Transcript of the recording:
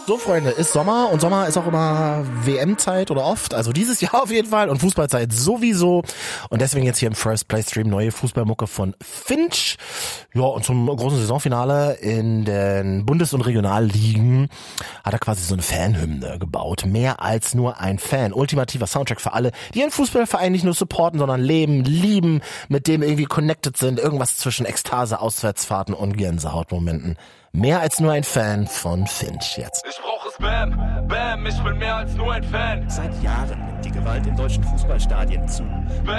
So, Freunde, ist Sommer und Sommer ist auch immer WM-Zeit oder oft, also dieses Jahr auf jeden Fall und Fußballzeit sowieso und deswegen jetzt hier im First Play Stream neue Fußballmucke von Finch. Ja, und zum großen Saisonfinale in den Bundes- und Regionalligen hat er quasi so eine Fanhymne gebaut. Mehr als nur ein Fan. Ultimativer Soundtrack für alle, die ihren Fußballverein nicht nur supporten, sondern leben, lieben, mit dem irgendwie connected sind. Irgendwas zwischen Ekstase, Auswärtsfahrten und Gänsehautmomenten. Mehr als nur ein Fan von Finch jetzt. Ich brauche Spam, Bam, ich bin mehr als nur ein Fan. Seit Jahren nimmt die Gewalt in deutschen Fußballstadien zu.